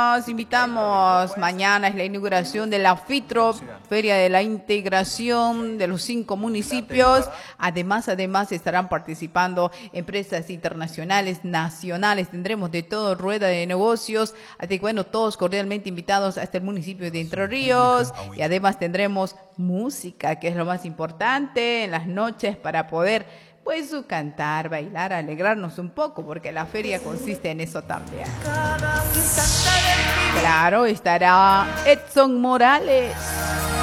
los invitamos. Mañana es la inauguración de la FITRO, Feria de la Integración de los 5 municipios. Además estarán participando empresas internacionales, nacionales. Tendremos de todo, rueda de negocios. Así que bueno, todos cordialmente invitados hasta el municipio de Entre Ríos. Y además tendremos música, que es lo más importante en las noches para poder pues cantar, bailar, alegrarnos un poco, porque la feria consiste en eso también. Claro, estará Edson Morales.